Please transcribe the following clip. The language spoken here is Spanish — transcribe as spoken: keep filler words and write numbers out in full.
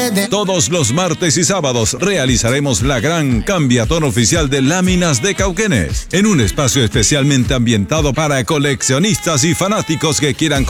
Todos los martes y sábados realizaremos la gran cambiatón oficial de láminas de Cauquenes, en un espacio especialmente ambientado para coleccionistas y fanáticos que quieran